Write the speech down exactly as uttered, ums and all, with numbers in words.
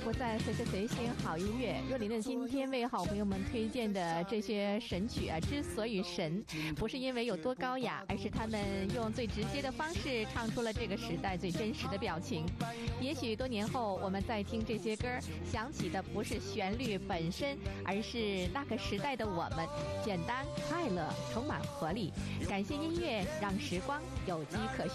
不再随随随心好音乐。若琳呢今天为好朋友们推荐的这些神曲啊，之所以神，不是因为有多高雅，而是他们用最直接的方式唱出了这个时代最真实的表情。也许多年后我们再听这些歌，想起的不是旋律本身，而是那个时代的我们，简单快乐，充满活力。感谢音乐，让时光有迹可循。